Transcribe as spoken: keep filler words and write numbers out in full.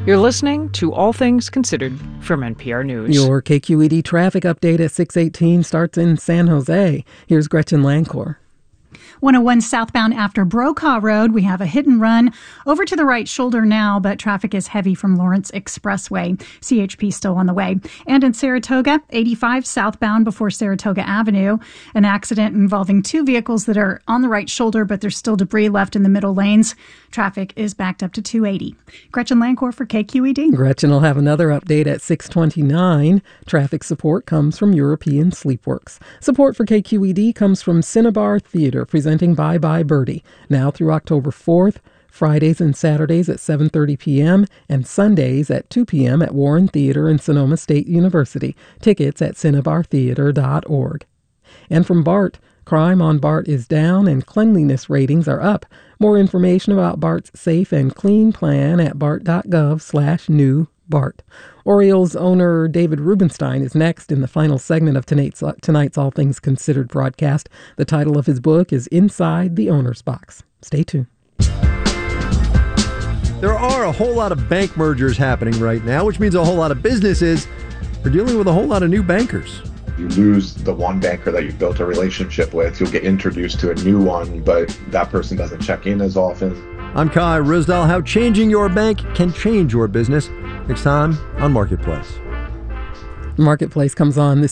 You're listening to All Things Considered from N P R News. Your K Q E D traffic update at six eighteen starts in San Jose. Here's Gretchen Lancor. one oh one southbound after Brokaw Road, we have a hit and run over to the right shoulder now, but traffic is heavy from Lawrence Expressway. C H P still on the way. And in Saratoga, eighty-five southbound before Saratoga Avenue, an accident involving two vehicles that are on the right shoulder, but there's still debris left in the middle lanes. Traffic is backed up to two eighty. Gretchen Lancor for K Q E D. Gretchen will have another update at six twenty-nine. Traffic support comes from European Sleepworks. Support for K Q E D comes from Cinnabar Theater, presenting Bye Bye Birdie, now through October fourth, Fridays and Saturdays at seven thirty p.m. and Sundays at two p.m. at Warren Theater and Sonoma State University. Tickets at cinnabar theater dot org. And from BART, crime on BART is down and cleanliness ratings are up. More information about BART's safe and clean plan at bart.gov slash new BART. Orioles owner David Rubenstein is next in the final segment of tonight's, tonight's All Things Considered broadcast. The title of his book is Inside the Owner's Box. Stay tuned. There are a whole lot of bank mergers happening right now, which means a whole lot of businesses are dealing with a whole lot of new bankers. You lose the one banker that you've built a relationship with, you'll get introduced to a new one, but that person doesn't check in as often. I'm Kai Risdell. How changing your bank can change your business. Next time on Marketplace. Marketplace comes on this